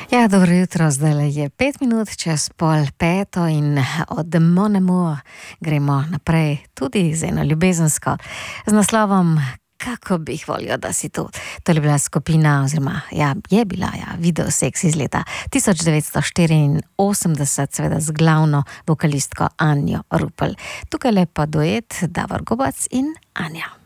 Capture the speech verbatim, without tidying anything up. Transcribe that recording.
Ja, dobro jutro, zdaj je pet minut čez pol peto in od Mon Amour gremo naprej tudi z eno ljubezensko z naslovom Kako bi jih volil, da si tu. To je bila skupina, oziroma ja, je bila ja, Videosex iz leta tisoč devetsto štiriinosemdeset, seveda z glavno vokalistko Anjo Rupel. Tukaj le pa duet Davor Gobac in Anja.